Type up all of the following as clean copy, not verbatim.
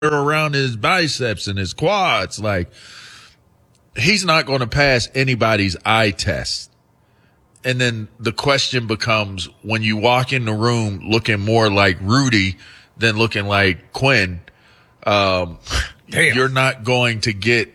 around his biceps and his quads. Like, he's not going to pass anybody's eye test. And then the question becomes, when you walk in the room looking more like Rudy than looking like Quinn, you're not going to get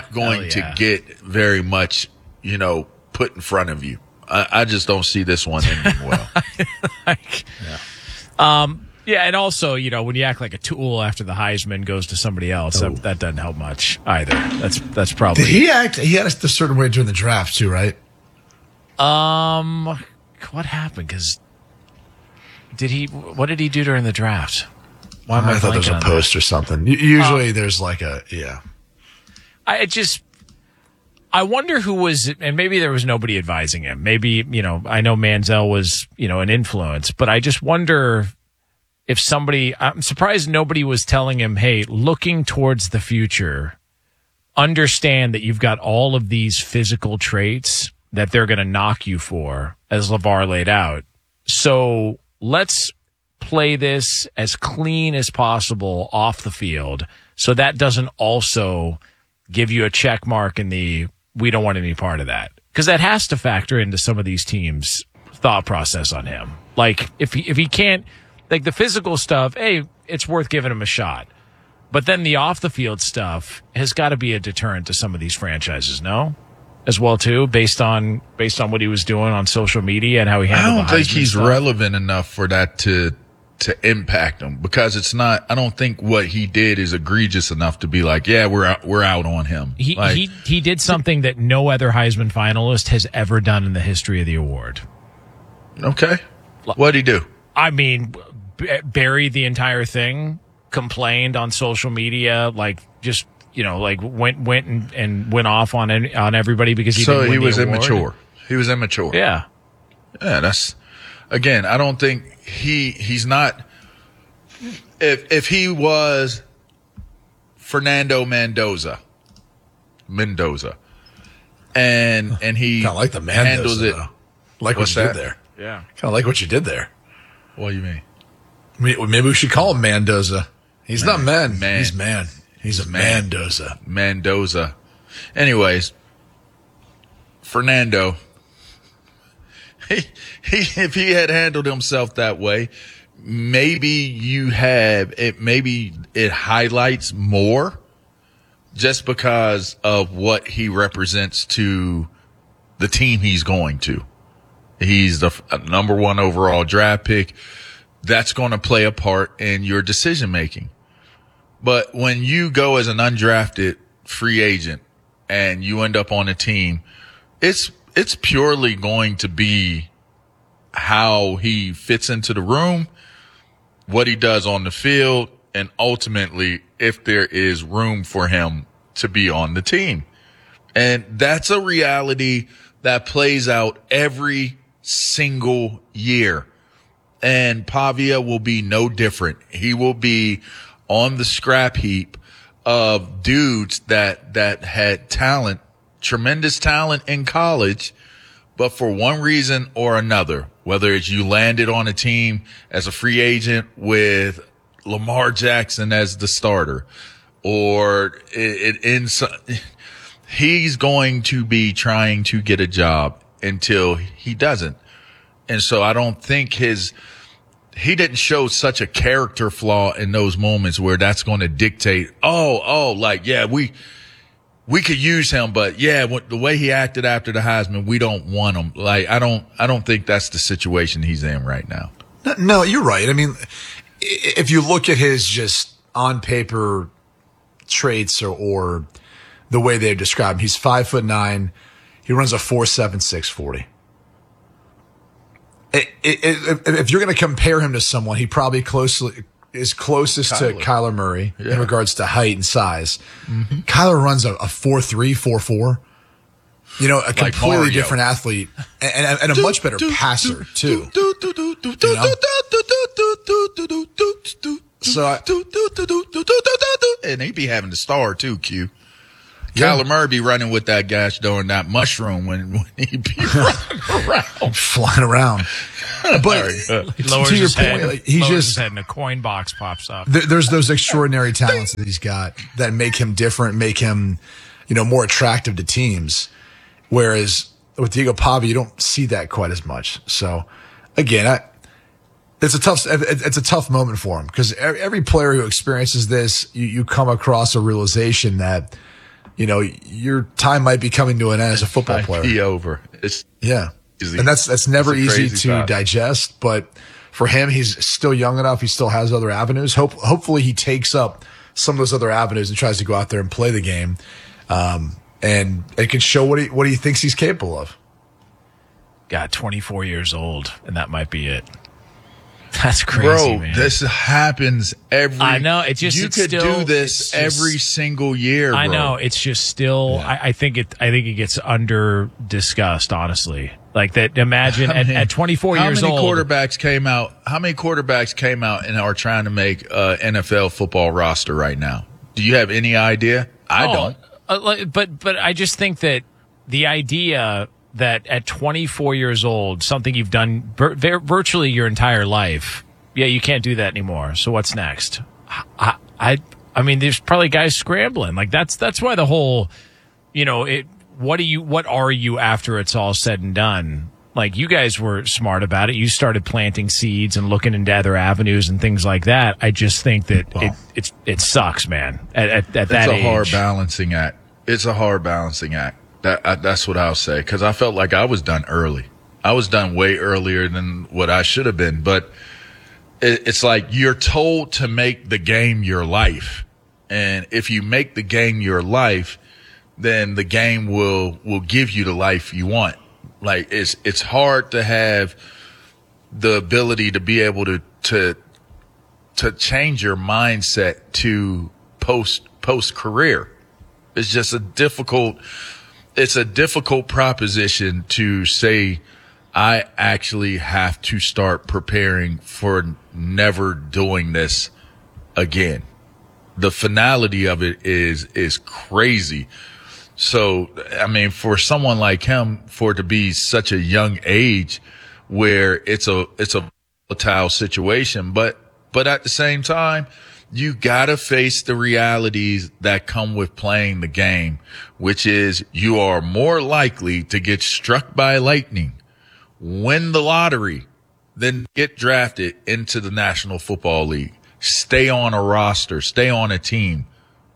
very much, put in front of you. I just don't see this one ending well. Yeah, and also, when you act like a tool after the Heisman goes to somebody else, that doesn't help much either. That's probably. Did he act? He had a certain way during the draft too, right? What happened? Because what did he do during the draft? Why am I thought there was a post or something. Usually there's like I wonder who was, and maybe there was nobody advising him. Maybe, I know Manziel was, an influence, but I just wonder if I'm surprised nobody was telling him, hey, looking towards the future, understand that you've got all of these physical traits that they're going to knock you for, as LeVar laid out. So let's play this as clean as possible off the field, so that doesn't also give you a check mark in the we don't want any part of that, because that has to factor into some of these teams' thought process on him. Like if he can't, like the physical stuff, hey, it's worth giving him a shot, but then the off the field stuff has got to be a deterrent to some of these franchises, no? As well too, based on what he was doing on social media and how he handled. I don't think he's relevant enough for that to impact him, because it's not. I don't think what he did is egregious enough to be like, yeah, we're out on him. He did something that no other Heisman finalist has ever done in the history of the award. Okay, what'd he do? I mean, buried the entire thing, complained on social media, like just went and went off on everybody because he didn't win the award. Immature. He was immature. Yeah. That's, again, I don't think he's not. If he was Fernando Mendoza, and he kind of like the Mendoza, handles it. Though. Like what you did there. Yeah. Kind of like what you did there. What do you mean? Maybe we should call him Mendoza. He's not man. He's man. He's a Mendoza. Mendoza. Anyways, Fernando, if he had handled himself that way, maybe it highlights more just because of what he represents to the team he's going to. He's the number 1 overall draft pick. That's going to play a part in your decision making. But when you go as an undrafted free agent and you end up on a team, it's purely going to be how he fits into the room, what he does on the field, and ultimately if there is room for him to be on the team. And that's a reality that plays out every single year. And Pavia will be no different. He will be on the scrap heap of dudes that had talent, tremendous talent in college, but for one reason or another, whether it's you landed on a team as a free agent with Lamar Jackson as the starter, or he's going to be trying to get a job until he doesn't. And so I don't think he didn't show such a character flaw in those moments where that's going to dictate, we could use him, but the way he acted after the Heisman, we don't want him. Like, I don't think that's the situation he's in right now. No, you're right. I mean, if you look at his just on paper traits or the way they describe him, he's 5'9". He runs a 4.7 640. If you're going to compare him to someone, he probably is closest to Kyler Murray in regards to height and size. Mm-hmm. Kyler runs a 4.3, 4.4. A completely different athlete and a much better passer too. So and he'd be having to star too, Q. Kyler Murray be running with that gas during that mushroom when he be running around. Flying around. But he lowers to your his point, head, like, he's lowers just his head and a coin box pops up. There's those extraordinary talents that he's got that make him different, make him, more attractive to teams. Whereas with Diego Pavia, you don't see that quite as much. So again, it's a tough moment for him because every player who experiences this, you come across a realization that, your time might be coming to an end as a football player. Be over. It's easy. And that's never easy to thought. digest. But for him, he's still young enough. He still has other avenues. Hopefully he takes up some of those other avenues and tries to go out there and play the game. And it can show what he thinks he's capable of. God, 24 years old, and that might be it. That's crazy, bro. man. This happens every. I know. It just you could do this every single year. I bro. know. It's just still. Yeah. I think it gets under discussed. Honestly, like that. Imagine at 24 years old. How many quarterbacks came out and are trying to make NFL football roster right now? Do you have any idea? I don't. But I just think that the idea that at 24 years old, something you've done virtually your entire life, you can't do that anymore. So what's next? I mean, there's probably guys scrambling. Like that's why the whole, what are you after it's all said and done? Like you guys were smart about it. You started planting seeds and looking into other avenues and things like that. I just think that it sucks, man. At that age, it's a hard balancing act. It's a hard balancing act. That's what I'll say, because I felt like I was done early. I was done way earlier than what I should have been. But it's like you're told to make the game your life. And if you make the game your life, then the game will give you the life you want. Like it's hard to have the ability to be able to change your mindset to post career. It's just a difficult proposition to say, I actually have to start preparing for never doing this again. The finality of it is crazy. So, I mean, for someone like him, for it to be such a young age where it's a volatile situation, but at the same time, you gotta face the realities that come with playing the game, which is you are more likely to get struck by lightning, win the lottery, than get drafted into the National Football League, stay on a roster, stay on a team.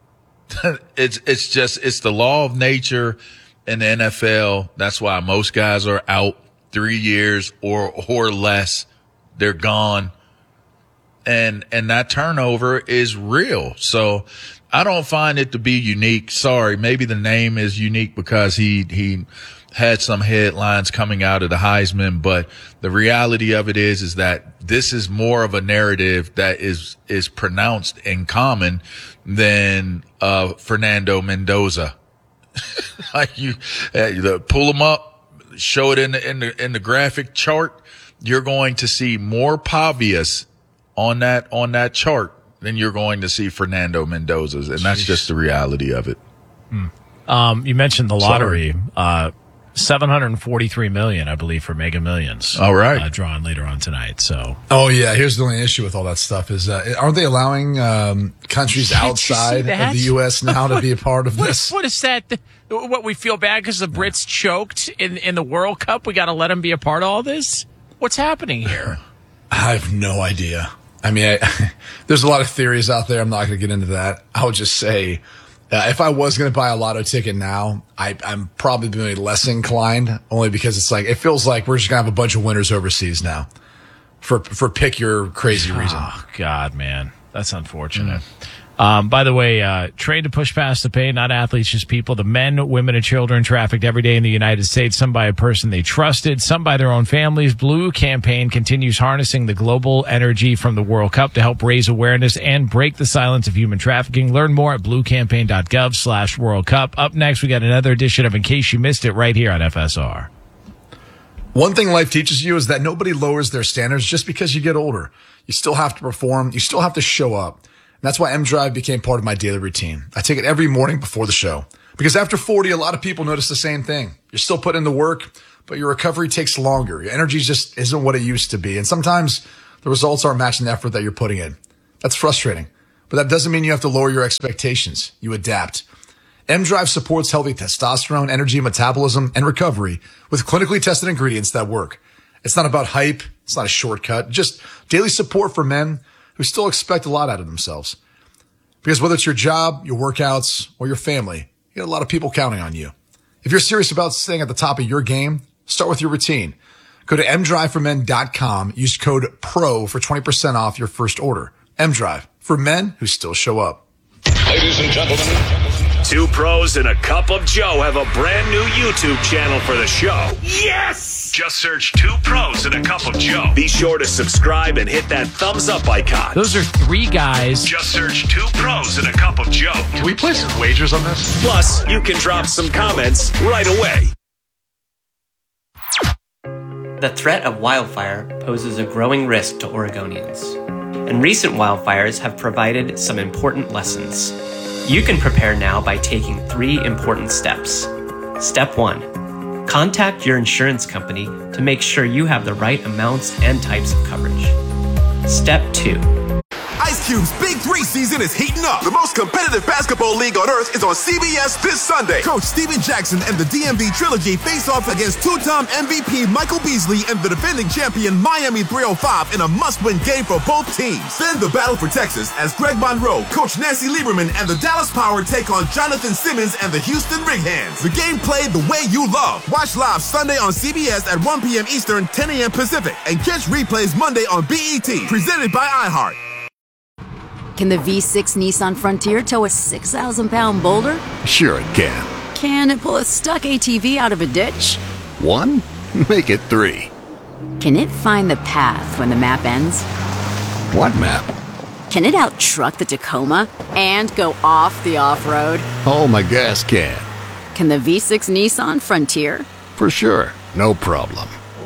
It's the law of nature in the NFL. That's why most guys are out 3 years or less. They're gone. And that turnover is real. So I don't find it to be unique. Sorry. Maybe the name is unique because he had some headlines coming out of the Heisman, but the reality of it is that this is more of a narrative that is pronounced in common than, Fernando Mendoza. Like you pull them up, show it in the graphic chart. You're going to see more Pavias on that chart than you're going to see Fernando Mendoza's. And that's just the reality of it. You mentioned the lottery, $743 million, I believe, for Mega Millions. All right. Drawn later on tonight. So. Oh yeah. Here's the only issue with all that stuff is, aren't they allowing, countries outside of the U.S. now to be a part of this? What is that? What, we feel bad because the Brits choked in the World Cup? We got to let them be a part of all this? What's happening here? I have no idea. I mean, there's a lot of theories out there. I'm not going to get into that. I would just say, if I was going to buy a lotto ticket now, I'm probably going to be less inclined, only because it's like, it feels like we're just going to have a bunch of winners overseas now for pick your crazy reason. Oh, God, man. That's unfortunate. By the way, trained to push past the pain, not athletes, just people. The men, women, and children trafficked every day in the United States, some by a person they trusted, some by their own families. Blue Campaign continues harnessing the global energy from the World Cup to help raise awareness and break the silence of human trafficking. Learn more at bluecampaign.gov/World Cup. Up next, we got another edition of In Case You Missed It right here on FSR. One thing life teaches you is that nobody lowers their standards just because you get older. You still have to perform. You still have to show up. And that's why M Drive became part of my daily routine. I take it every morning before the show. Because after 40, a lot of people notice the same thing. You're still putting in the work, but your recovery takes longer. Your energy just isn't what it used to be. And sometimes the results aren't matching the effort that you're putting in. That's frustrating. But that doesn't mean you have to lower your expectations. You adapt. M-Drive supports healthy testosterone, energy, metabolism, and recovery with clinically tested ingredients that work. It's not about hype. It's not a shortcut. Just daily support for men who still expect a lot out of themselves. Because whether it's your job, your workouts, or your family, you got a lot of people counting on you. If you're serious about staying at the top of your game, start with your routine. Go to mdriveformen.com. Use code PRO for 20% off your first order. M-Drive, for men who still show up. Ladies and gentlemen, Two Pros and a Cup of Joe have a brand new YouTube channel for the show. Yes! Just search Two Pros and a Cup of Joe. Be sure to subscribe and hit that thumbs up icon. Those are three guys. Just search Two Pros and a Cup of Joe. can we place some wagers on this? Plus, you can drop some comments right away. The threat of wildfire poses a growing risk to Oregonians, and recent wildfires have provided some important lessons. You can prepare now by taking 3 important steps. Step 1. Contact your insurance company to make sure you have the right amounts and types of coverage. Step 2. Ice Cube's Big 3 season is heating up. The most competitive basketball league on earth is on CBS this Sunday. Coach Steven Jackson and the DMV Trilogy face off against two-time MVP Michael Beasley and the defending champion Miami 305 in a must-win game for both teams. Then the battle for Texas as Greg Monroe, Coach Nancy Lieberman, and the Dallas Power take on Jonathan Simmons and the Houston Rig Hands. The game played the way you love. Watch live Sunday on CBS at 1 p.m. Eastern, 10 a.m. Pacific, and catch replays Monday on BET, presented by iHeart. Can the V6 Nissan Frontier tow a 6,000-pound boulder? Sure it can. Can it pull a stuck ATV out of a ditch? 1? Make it 3. Can it find the path when the map ends? What map? Can it out-truck the Tacoma and go off the off-road? Oh, my gas can. Can the V6 Nissan Frontier? For sure. No problem.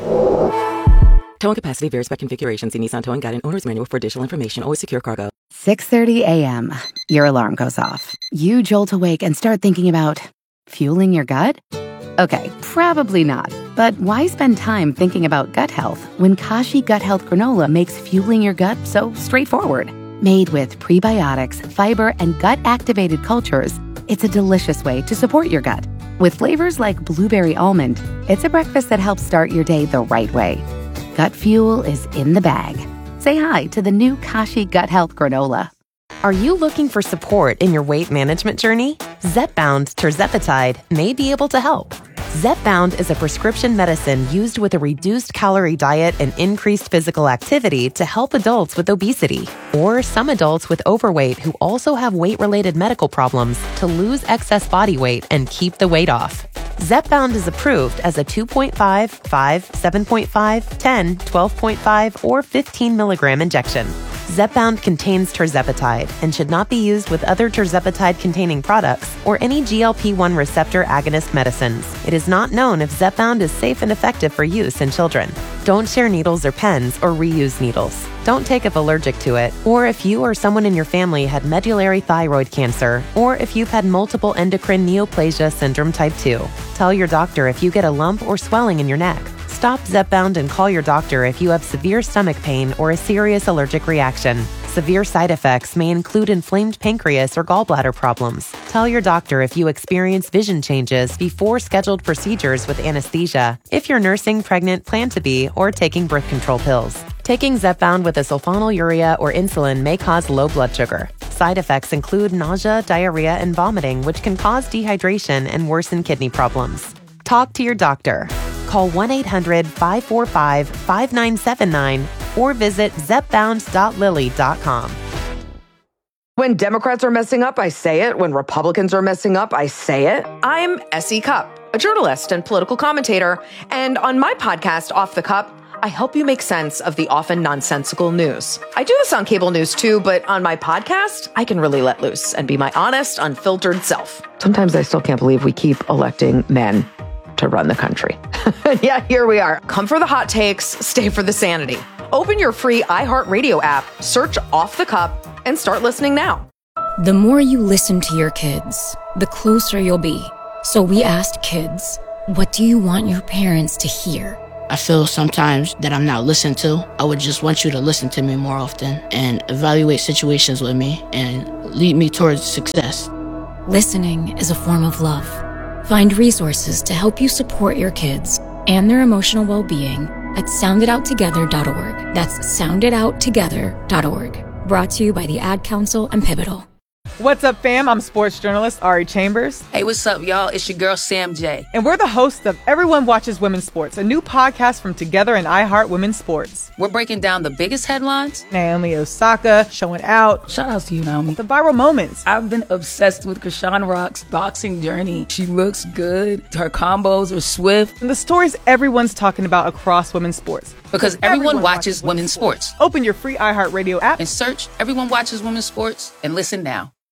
Towing capacity varies by configuration. See Nissan Towing Guide and Owner's Manual for additional information. Always secure cargo. 6:30 a.m. Your alarm goes off. You jolt awake and start thinking about fueling your gut? Okay, probably not. But why spend time thinking about gut health when Kashi Gut Health Granola makes fueling your gut so straightforward? Made with prebiotics, fiber, and gut-activated cultures, it's a delicious way to support your gut. With flavors like blueberry almond, it's a breakfast that helps start your day the right way. Gut fuel is in the bag. Say hi to the new Kashi Gut Health Granola. Are you looking for support in your weight management journey? Zepbound tirzepatide may be able to help. Zepbound is a prescription medicine used with a reduced calorie diet and increased physical activity to help adults with obesity or some adults with overweight who also have weight-related medical problems to lose excess body weight and keep the weight off. Zepbound is approved as a 2.5, 5, 7.5, 10, 12.5, or 15 milligram injection. Zepbound contains tirzepatide and should not be used with other tirzepatide-containing products or any GLP-1 receptor agonist medicines. It is not known if Zepbound is safe and effective for use in children. Don't share needles or pens or reuse needles. Don't take if allergic to it, or if you or someone in your family had medullary thyroid cancer, or if you've had multiple endocrine neoplasia syndrome type 2. Tell your doctor if you get a lump or swelling in your neck. Stop Zepbound and call your doctor if you have severe stomach pain or a serious allergic reaction. Severe side effects may include inflamed pancreas or gallbladder problems. Tell your doctor if you experience vision changes before scheduled procedures with anesthesia, if you're nursing, pregnant, plan to be, or taking birth control pills. Taking Zepbound with a sulfonylurea or insulin may cause low blood sugar. Side effects include nausea, diarrhea, and vomiting, which can cause dehydration and worsen kidney problems. Talk to your doctor. Call 1-800-545-5979 or visit zepbound.lilly.com. When Democrats are messing up, I say it. When Republicans are messing up, I say it. I'm S.E. Cupp, a journalist and political commentator. And on my podcast, Off the Cup, I help you make sense of the often nonsensical news. I do this on cable news too, but on my podcast, I can really let loose and be my honest, unfiltered self. Sometimes I still can't believe we keep electing men to run the country. Yeah, here we are. Come for the hot takes, stay for the sanity. Open your free iHeartRadio app, search Off the Cup, and start listening now. The more you listen to your kids, the closer you'll be. So we asked kids, what do you want your parents to hear? I feel sometimes that I'm not listened to. I would just want you to listen to me more often and evaluate situations with me and lead me towards success. Listening is a form of love. Find resources to help you support your kids and their emotional well-being at soundidouttogether.org. That's soundidouttogether.org. Brought to you by the Ad Council and Pivotal. What's up, fam? I'm sports journalist Ari Chambers. Hey, what's up, y'all? It's your girl, Sam J. And we're the hosts of Everyone Watches Women's Sports, a new podcast from Together and iHeart Women's Sports. We're breaking down the biggest headlines. Naomi Osaka showing out. Shout out to you, Naomi. The viral moments. I've been obsessed with Krishan Rock's boxing journey. She looks good. Her combos are swift. And the stories everyone's talking about across women's sports. Because everyone watches women's sports. Open your free iHeartRadio app and search Everyone Watches Women's Sports and listen now.